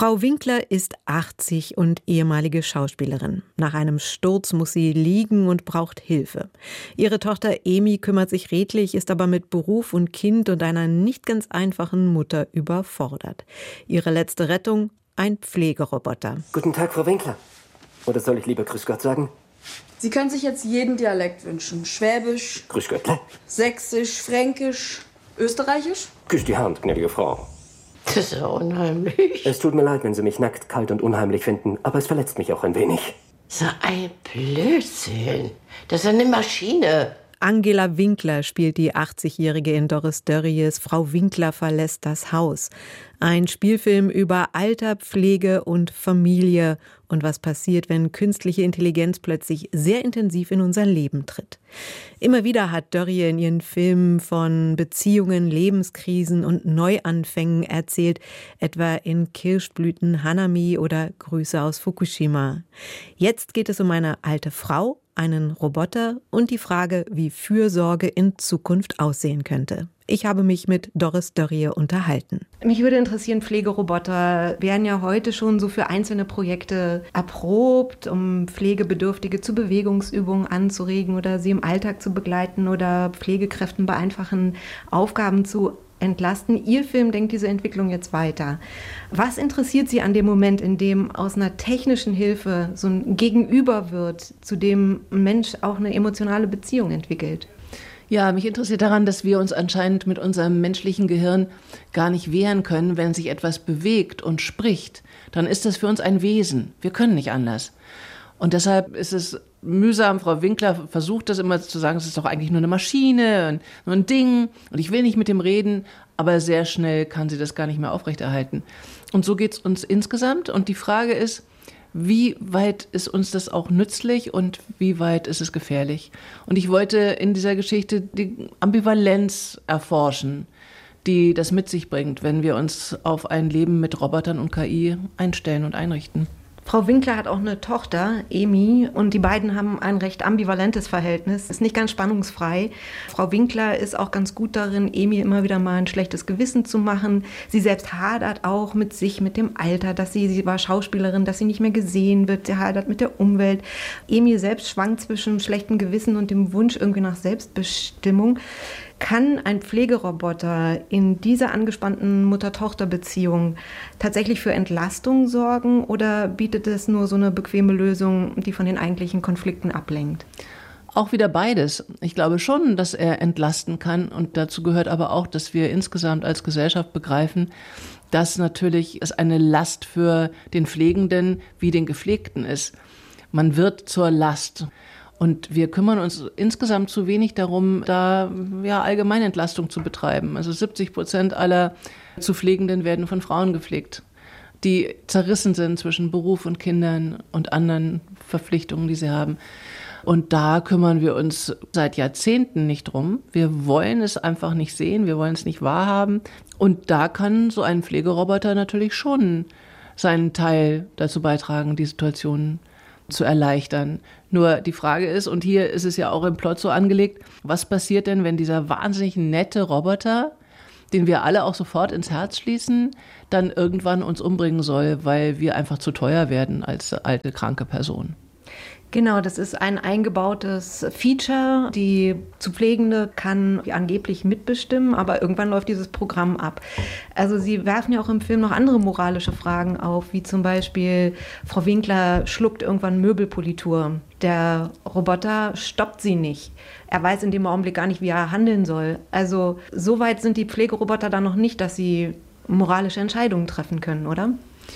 Frau Winkler ist 80 und ehemalige Schauspielerin. Nach einem Sturz muss sie liegen und braucht Hilfe. Ihre Tochter Emi kümmert sich redlich, ist aber mit Beruf und Kind und einer nicht ganz einfachen Mutter überfordert. Ihre letzte Rettung? Ein Pflegeroboter. Guten Tag, Frau Winkler. Oder soll ich lieber Grüß Gott sagen? Sie können sich jetzt jeden Dialekt wünschen. Schwäbisch, Grüß Göttle. Sächsisch, Fränkisch, Österreichisch. Küss die Hand, gnädige Frau. Das ist ja unheimlich. Es tut mir leid, wenn Sie mich nackt, kalt und unheimlich finden, aber es verletzt mich auch ein wenig. So ein Blödsinn. Das ist eine Maschine. Angela Winkler spielt die 80-Jährige in Doris Dörries Frau Winkler verlässt das Haus. Ein Spielfilm über Alter, Pflege und Familie und was passiert, wenn künstliche Intelligenz plötzlich sehr intensiv in unser Leben tritt. Immer wieder hat Dörrie in ihren Filmen von Beziehungen, Lebenskrisen und Neuanfängen erzählt, etwa in Kirschblüten, Hanami oder Grüße aus Fukushima. Jetzt geht es um eine alte Frau, einen Roboter und die Frage, wie Fürsorge in Zukunft aussehen könnte. Ich habe mich mit Doris Dörrie unterhalten. Mich würde interessieren, Pflegeroboter werden ja heute schon so für einzelne Projekte erprobt, um Pflegebedürftige zu Bewegungsübungen anzuregen oder sie im Alltag zu begleiten oder Pflegekräften bei einfachen Aufgaben zu entlasten. Ihr Film denkt diese Entwicklung jetzt weiter. Was interessiert Sie an dem Moment, in dem aus einer technischen Hilfe so ein Gegenüber wird, zu dem ein Mensch auch eine emotionale Beziehung entwickelt? Ja, mich interessiert daran, dass wir uns anscheinend mit unserem menschlichen Gehirn gar nicht wehren können, wenn sich etwas bewegt und spricht. Dann ist das für uns ein Wesen. Wir können nicht anders. Und deshalb ist es mühsam. Frau Winkler versucht das immer zu sagen, es ist doch eigentlich nur eine Maschine, nur ein Ding und ich will nicht mit dem reden, aber sehr schnell kann sie das gar nicht mehr aufrechterhalten. Und so geht es uns insgesamt. Und die Frage ist, wie weit ist uns das auch nützlich und wie weit ist es gefährlich? Und ich wollte in dieser Geschichte die Ambivalenz erforschen, die das mit sich bringt, wenn wir uns auf ein Leben mit Robotern und KI einstellen und einrichten. Frau Winkler hat auch eine Tochter, Emi, und die beiden haben ein recht ambivalentes Verhältnis. Ist nicht ganz spannungsfrei. Frau Winkler ist auch ganz gut darin, Emi immer wieder mal ein schlechtes Gewissen zu machen. Sie selbst hadert auch mit sich, mit dem Alter, dass sie war Schauspielerin, dass sie nicht mehr gesehen wird. Sie hadert mit der Umwelt. Emi selbst schwankt zwischen schlechtem Gewissen und dem Wunsch irgendwie nach Selbstbestimmung. Kann ein Pflegeroboter in dieser angespannten Mutter-Tochter-Beziehung tatsächlich für Entlastung sorgen oder bietet es nur so eine bequeme Lösung, die von den eigentlichen Konflikten ablenkt? Auch wieder beides. Ich glaube schon, dass er entlasten kann und dazu gehört aber auch, dass wir insgesamt als Gesellschaft begreifen, dass natürlich es eine Last für den Pflegenden wie den Gepflegten ist. Man wird zur Last. Und wir kümmern uns insgesamt zu wenig darum, da Allgemeinentlastung zu betreiben. Also 70% aller zu Pflegenden werden von Frauen gepflegt, die zerrissen sind zwischen Beruf und Kindern und anderen Verpflichtungen, die sie haben. Und da kümmern wir uns seit Jahrzehnten nicht drum. Wir wollen es einfach nicht sehen, wir wollen es nicht wahrhaben. Und da kann so ein Pflegeroboter natürlich schon seinen Teil dazu beitragen, die Situation zu erleichtern. Nur die Frage ist, und hier ist es ja auch im Plot so angelegt, was passiert denn, wenn dieser wahnsinnig nette Roboter, den wir alle auch sofort ins Herz schließen, dann irgendwann uns umbringen soll, weil wir einfach zu teuer werden als alte, kranke Person? Genau, das ist ein eingebautes Feature. Die zu Pflegende kann angeblich mitbestimmen, aber irgendwann läuft dieses Programm ab. Also Sie werfen ja auch im Film noch andere moralische Fragen auf, wie zum Beispiel Frau Winkler schluckt irgendwann Möbelpolitur. Der Roboter stoppt sie nicht. Er weiß in dem Augenblick gar nicht, wie er handeln soll. Also so weit sind die Pflegeroboter da noch nicht, dass sie moralische Entscheidungen treffen können, oder?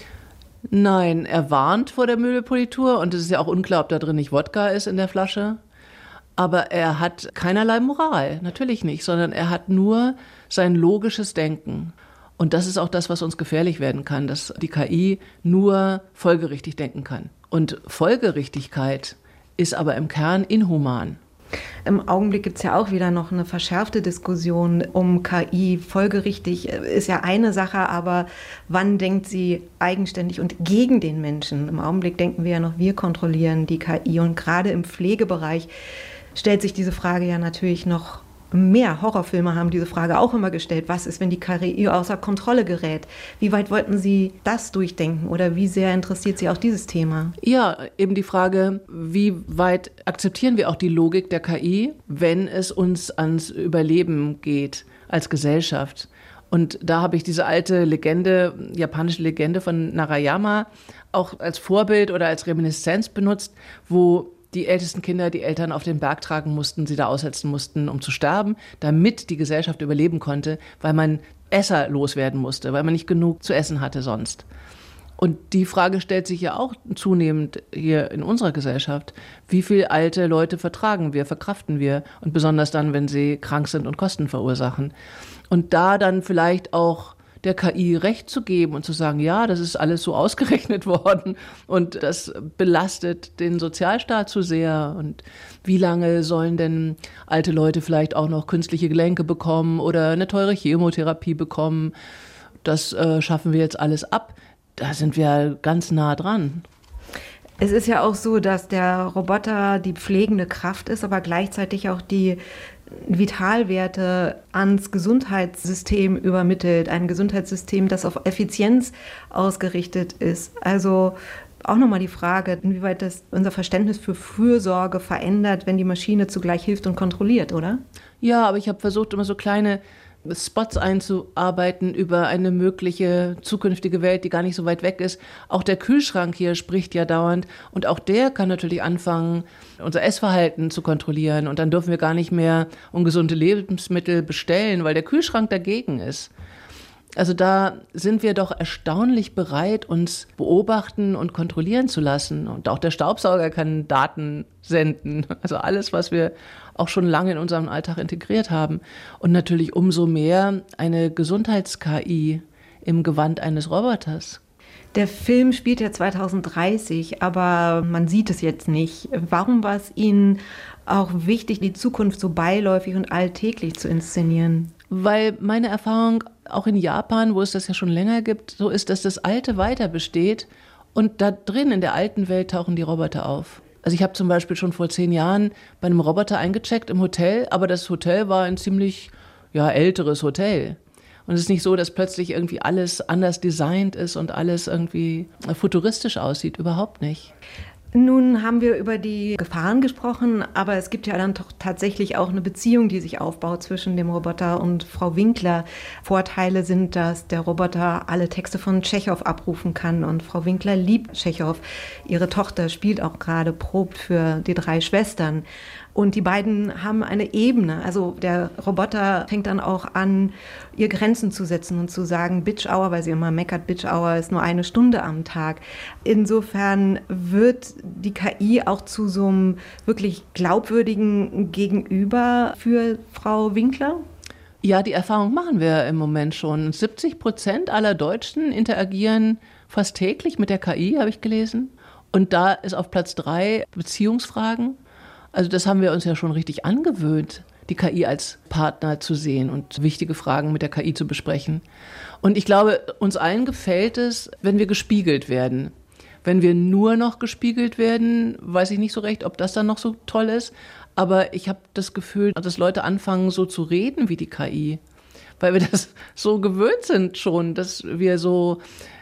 Nein, er warnt vor der Möbelpolitur und es ist ja auch unklar, ob da drin nicht Wodka ist in der Flasche. Aber er hat keinerlei Moral, natürlich nicht, sondern er hat nur sein logisches Denken. Und das ist auch das, was uns gefährlich werden kann, dass die KI nur folgerichtig denken kann. Und Folgerichtigkeit ist aber im Kern inhuman. Im Augenblick gibt es ja auch wieder noch eine verschärfte Diskussion um KI. Folgerichtig ist ja eine Sache, aber wann denkt sie eigenständig und gegen den Menschen? Im Augenblick denken wir ja noch, wir kontrollieren die KI. Und gerade im Pflegebereich stellt sich diese Frage ja natürlich noch mehr Horrorfilme haben diese Frage auch immer gestellt. Was ist, wenn die KI außer Kontrolle gerät? Wie weit wollten Sie das durchdenken oder wie sehr interessiert Sie auch dieses Thema? Ja, eben die Frage, wie weit akzeptieren wir auch die Logik der KI, wenn es uns ans Überleben geht als Gesellschaft? Und da habe ich diese alte Legende, japanische Legende von Narayama auch als Vorbild oder als Reminiszenz benutzt, wo die ältesten Kinder die Eltern auf den Berg tragen mussten, sie da aussetzen mussten, um zu sterben, damit die Gesellschaft überleben konnte, weil man Esser loswerden musste, weil man nicht genug zu essen hatte sonst. Und die Frage stellt sich ja auch zunehmend hier in unserer Gesellschaft. Wie viele alte Leute vertragen wir, verkraften wir? Und besonders dann, wenn sie krank sind und Kosten verursachen. Und da dann vielleicht auch der KI Recht zu geben und zu sagen, ja, das ist alles so ausgerechnet worden und das belastet den Sozialstaat zu sehr. Und wie lange sollen denn alte Leute vielleicht auch noch künstliche Gelenke bekommen oder eine teure Chemotherapie bekommen? Das schaffen wir jetzt alles ab. Da sind wir ganz nah dran. Es ist ja auch so, dass der Roboter die pflegende Kraft ist, aber gleichzeitig auch die Vitalwerte ans Gesundheitssystem übermittelt. Ein Gesundheitssystem, das auf Effizienz ausgerichtet ist. Also auch nochmal die Frage, inwieweit das unser Verständnis für Fürsorge verändert, wenn die Maschine zugleich hilft und kontrolliert, oder? Ja, aber ich habe versucht, immer so kleine Spots einzuarbeiten über eine mögliche zukünftige Welt, die gar nicht so weit weg ist. Auch der Kühlschrank hier spricht ja dauernd und auch der kann natürlich anfangen, unser Essverhalten zu kontrollieren und dann dürfen wir gar nicht mehr ungesunde Lebensmittel bestellen, weil der Kühlschrank dagegen ist. Also da sind wir doch erstaunlich bereit, uns beobachten und kontrollieren zu lassen. Und auch der Staubsauger kann Daten senden. Also alles, was wir auch schon lange in unserem Alltag integriert haben. Und natürlich umso mehr eine Gesundheits-KI im Gewand eines Roboters. Der Film spielt ja 2030, aber man sieht es jetzt nicht. Warum war es Ihnen auch wichtig, die Zukunft so beiläufig und alltäglich zu inszenieren? Weil meine Erfahrung auch in Japan, wo es das ja schon länger gibt, so ist, dass das Alte weiter besteht und da drin in der alten Welt tauchen die Roboter auf. Also ich habe zum Beispiel schon vor 10 Jahren bei einem Roboter eingecheckt im Hotel, aber das Hotel war ein ziemlich älteres Hotel. Und es ist nicht so, dass plötzlich irgendwie alles anders designt ist und alles irgendwie futuristisch aussieht, überhaupt nicht. Nun haben wir über die Gefahren gesprochen, aber es gibt ja dann doch tatsächlich auch eine Beziehung, die sich aufbaut zwischen dem Roboter und Frau Winkler. Vorteile sind, dass der Roboter alle Texte von Tschechow abrufen kann und Frau Winkler liebt Tschechow. Ihre Tochter spielt auch gerade, probt für die 3 Schwestern. Und die beiden haben eine Ebene. Also der Roboter fängt dann auch an, ihr Grenzen zu setzen und zu sagen, Bitch Hour, weil sie immer meckert, Bitch Hour ist nur 1 Stunde am Tag. Insofern wird die KI auch zu so einem wirklich glaubwürdigen Gegenüber für Frau Winkler? Ja, die Erfahrung machen wir im Moment schon. 70% aller Deutschen interagieren fast täglich mit der KI, habe ich gelesen. Und da ist auf Platz 3 Beziehungsfragen. Also das haben wir uns ja schon richtig angewöhnt, die KI als Partner zu sehen und wichtige Fragen mit der KI zu besprechen. Und ich glaube, uns allen gefällt es, wenn wir gespiegelt werden. Wenn wir nur noch gespiegelt werden, weiß ich nicht so recht, ob das dann noch so toll ist. Aber ich habe das Gefühl, dass Leute anfangen, so zu reden wie die KI. Weil wir das so gewöhnt sind schon, dass wir so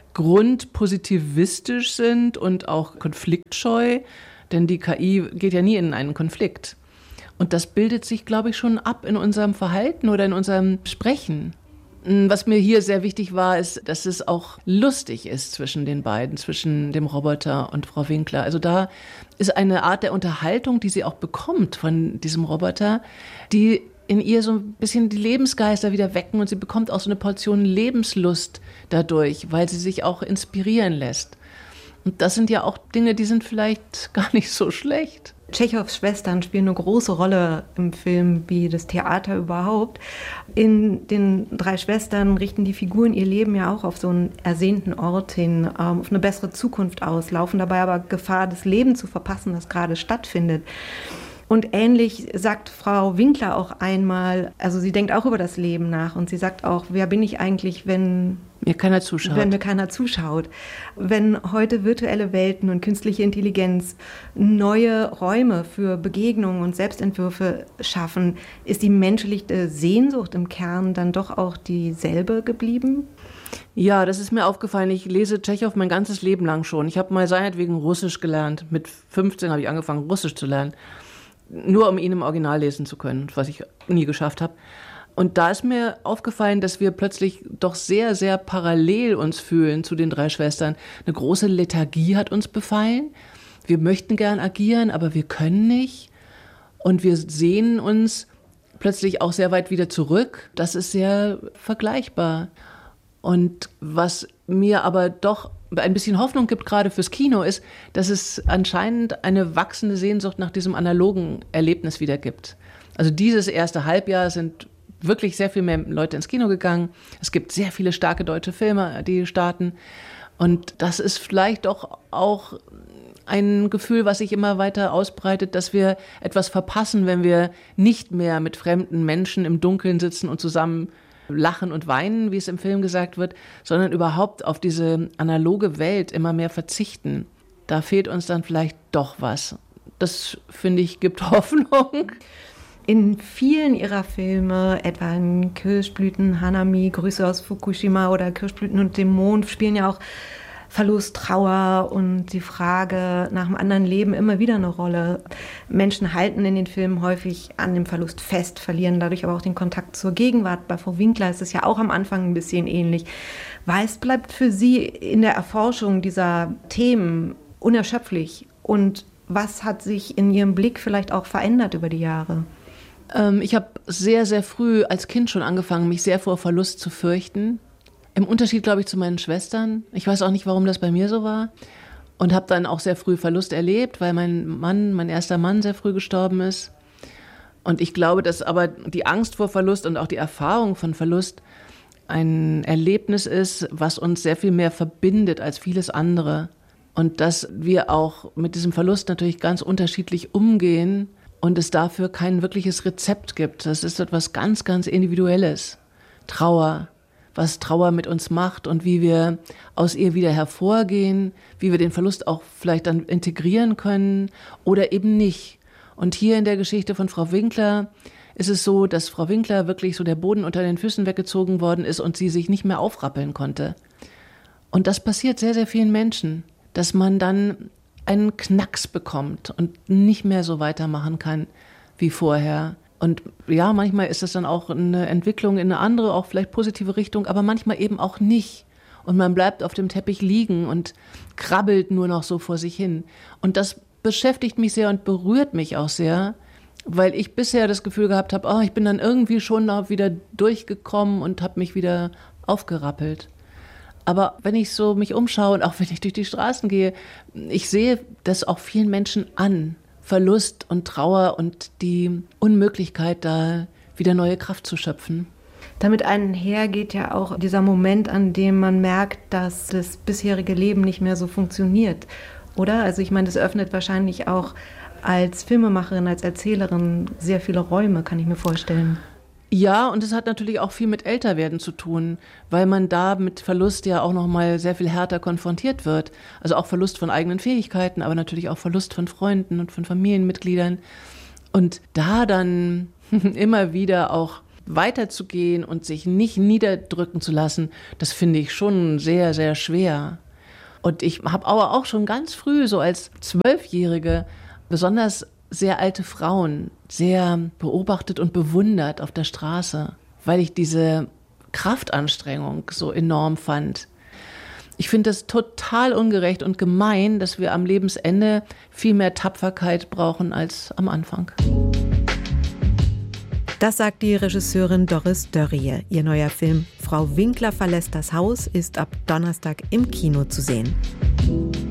grundpositivistisch sind und auch konfliktscheu. Denn die KI geht ja nie in einen Konflikt. Und das bildet sich, glaube ich, schon ab in unserem Verhalten oder in unserem Sprechen. Was mir hier sehr wichtig war, ist, dass es auch lustig ist zwischen den beiden, zwischen dem Roboter und Frau Winkler. Also da ist eine Art der Unterhaltung, die sie auch bekommt von diesem Roboter, die in ihr so ein bisschen die Lebensgeister wieder wecken und sie bekommt auch so eine Portion Lebenslust dadurch, weil sie sich auch inspirieren lässt. Und das sind ja auch Dinge, die sind vielleicht gar nicht so schlecht. Tschechows Schwestern spielen eine große Rolle im Film, wie das Theater überhaupt. In den 3 Schwestern richten die Figuren ihr Leben ja auch auf so einen ersehnten Ort hin, auf eine bessere Zukunft aus, laufen dabei aber Gefahr, das Leben zu verpassen, das gerade stattfindet. Und ähnlich sagt Frau Winkler auch einmal, also sie denkt auch über das Leben nach und sie sagt auch, wer bin ich eigentlich, wenn mir keiner zuschaut. Wenn mir keiner zuschaut. Wenn heute virtuelle Welten und künstliche Intelligenz neue Räume für Begegnungen und Selbstentwürfe schaffen, ist die menschliche Sehnsucht im Kern dann doch auch dieselbe geblieben? Ja, das ist mir aufgefallen. Ich lese Tschechow mein ganzes Leben lang schon. Ich habe mal seinetwegen Russisch gelernt. Mit 15 habe ich angefangen, Russisch zu lernen. Nur um ihn im Original lesen zu können, was ich nie geschafft habe. Und da ist mir aufgefallen, dass wir plötzlich doch sehr, sehr parallel uns fühlen zu den 3 Schwestern. Eine große Lethargie hat uns befallen. Wir möchten gern agieren, aber wir können nicht. Und wir sehnen uns plötzlich auch sehr weit wieder zurück. Das ist sehr vergleichbar. Und was mir aber doch ein bisschen Hoffnung gibt, gerade fürs Kino, ist, dass es anscheinend eine wachsende Sehnsucht nach diesem analogen Erlebnis wieder gibt. Also dieses erste Halbjahr sind wirklich sehr viel mehr Leute ins Kino gegangen. Es gibt sehr viele starke deutsche Filme, die starten. Und das ist vielleicht doch auch ein Gefühl, was sich immer weiter ausbreitet, dass wir etwas verpassen, wenn wir nicht mehr mit fremden Menschen im Dunkeln sitzen und zusammen lachen und weinen, wie es im Film gesagt wird, sondern überhaupt auf diese analoge Welt immer mehr verzichten. Da fehlt uns dann vielleicht doch was. Das, finde ich, gibt Hoffnung. In vielen ihrer Filme, etwa in Kirschblüten, Hanami, Grüße aus Fukushima oder Kirschblüten und dem Mond, spielen ja auch Verlust, Trauer und die Frage nach einem anderen Leben immer wieder eine Rolle. Menschen halten in den Filmen häufig an dem Verlust fest, verlieren dadurch aber auch den Kontakt zur Gegenwart. Bei Frau Winkler ist es ja auch am Anfang ein bisschen ähnlich. Was bleibt für Sie in der Erforschung dieser Themen unerschöpflich? Und was hat sich in Ihrem Blick vielleicht auch verändert über die Jahre? Ich habe sehr, sehr früh als Kind schon angefangen, mich sehr vor Verlust zu fürchten. Im Unterschied, glaube ich, zu meinen Schwestern. Ich weiß auch nicht, warum das bei mir so war. Und habe dann auch sehr früh Verlust erlebt, weil mein erster Mann sehr früh gestorben ist. Und ich glaube, dass aber die Angst vor Verlust und auch die Erfahrung von Verlust ein Erlebnis ist, was uns sehr viel mehr verbindet als vieles andere. Und dass wir auch mit diesem Verlust natürlich ganz unterschiedlich umgehen und es dafür kein wirkliches Rezept gibt. Das ist etwas ganz, ganz Individuelles. Trauer, was Trauer mit uns macht und wie wir aus ihr wieder hervorgehen, wie wir den Verlust auch vielleicht dann integrieren können oder eben nicht. Und hier in der Geschichte von Frau Winkler ist es so, dass Frau Winkler wirklich so der Boden unter den Füßen weggezogen worden ist und sie sich nicht mehr aufrappeln konnte. Und das passiert sehr, sehr vielen Menschen, dass man dann einen Knacks bekommt und nicht mehr so weitermachen kann wie vorher. Und ja, manchmal ist es dann auch eine Entwicklung in eine andere, auch vielleicht positive Richtung, aber manchmal eben auch nicht. Und man bleibt auf dem Teppich liegen und krabbelt nur noch so vor sich hin. Und das beschäftigt mich sehr und berührt mich auch sehr, weil ich bisher das Gefühl gehabt habe, ich bin dann irgendwie schon da wieder durchgekommen und habe mich wieder aufgerappelt. Aber wenn ich so mich umschaue und auch wenn ich durch die Straßen gehe, ich sehe das auch vielen Menschen an. Verlust und Trauer und die Unmöglichkeit, da wieder neue Kraft zu schöpfen. Damit einher geht ja auch dieser Moment, an dem man merkt, dass das bisherige Leben nicht mehr so funktioniert, oder? Also ich meine, das öffnet wahrscheinlich auch als Filmemacherin, als Erzählerin sehr viele Räume, kann ich mir vorstellen. Ja, und es hat natürlich auch viel mit Älterwerden zu tun, weil man da mit Verlust ja auch noch mal sehr viel härter konfrontiert wird. Also auch Verlust von eigenen Fähigkeiten, aber natürlich auch Verlust von Freunden und von Familienmitgliedern. Und da dann immer wieder auch weiterzugehen und sich nicht niederdrücken zu lassen, das finde ich schon sehr, sehr schwer. Und ich habe aber auch schon ganz früh, so als 12-Jährige, besonders sehr alte Frauen sehr beobachtet und bewundert auf der Straße, weil ich diese Kraftanstrengung so enorm fand. Ich finde es total ungerecht und gemein, dass wir am Lebensende viel mehr Tapferkeit brauchen als am Anfang. Das sagt die Regisseurin Doris Dörrie. Ihr neuer Film Frau Winkler verlässt das Haus ist ab Donnerstag im Kino zu sehen.